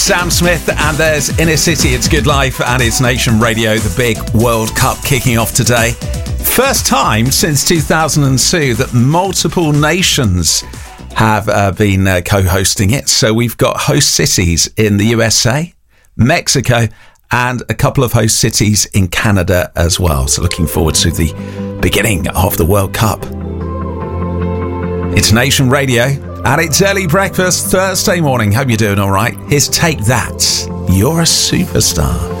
Sam Smith, and there's Inner City, It's Good Life, and it's Nation Radio, the big World Cup kicking off today. First time since 2002 that multiple nations have been co-hosting it. So we've got host cities in the USA, Mexico, and a couple of host cities in Canada as well. So looking forward to the beginning of the World Cup. It's Nation Radio, and it's early breakfast Thursday morning. Hope you're doing all right. Here's Take That. You're a Superstar.